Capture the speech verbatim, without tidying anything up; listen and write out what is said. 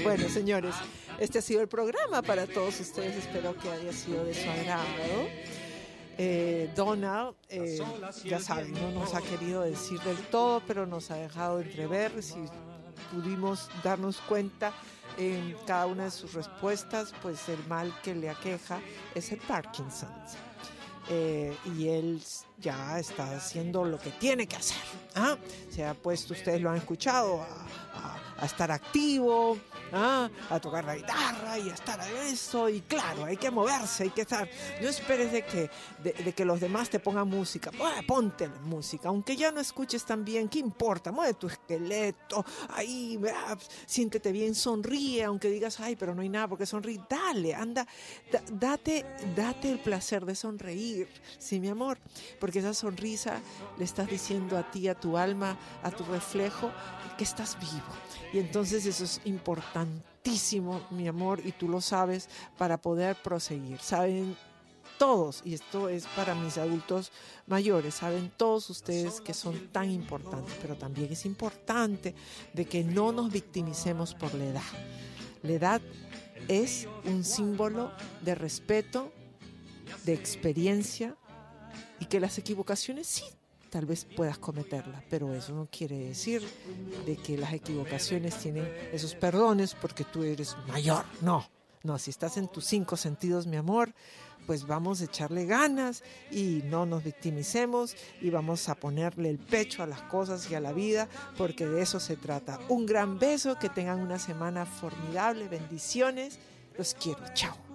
Bueno, señores, este ha sido el programa para todos ustedes. Espero que haya sido de su agrado. Eh, Donald, eh, ya saben, no nos ha querido decir del todo, pero nos ha dejado entrever. Si pudimos darnos cuenta en cada una de sus respuestas, pues el mal que le aqueja es el Parkinson. Eh, y él ya está haciendo lo que tiene que hacer. ¿Ah? Se ha puesto, ustedes lo han escuchado, a, a, a estar activo, ¿ah? A tocar la guitarra y a estar a eso. Y claro, hay que moverse, hay que estar. No esperes de que, de, de que los demás te pongan música. Bueno, ponte la música, aunque ya no escuches tan bien, ¿qué importa? Mueve tu esqueleto, ahí, ah, siéntete bien, sonríe, aunque digas, ay, pero no hay nada porque sonríe. Dale, anda, da, date, date el placer de sonreír, sí, mi amor, porque esa sonrisa le estás diciendo a ti, a tu alma, a tu reflejo, que estás vivo. Y entonces eso es importantísimo, mi amor, y tú lo sabes, para poder proseguir. Saben todos, y esto es para mis adultos mayores, saben todos ustedes que son tan importantes, pero también es importante de que no nos victimicemos por la edad. La edad es un símbolo de respeto, de experiencia, y que las equivocaciones sí, tal vez puedas cometerlas, pero eso no quiere decir de que las equivocaciones tienen esos perdones porque tú eres mayor. No, no, si estás en tus cinco sentidos, mi amor, pues vamos a echarle ganas y no nos victimicemos y vamos a ponerle el pecho a las cosas y a la vida, porque de eso se trata. Un gran beso, que tengan una semana formidable, bendiciones, los quiero, chao.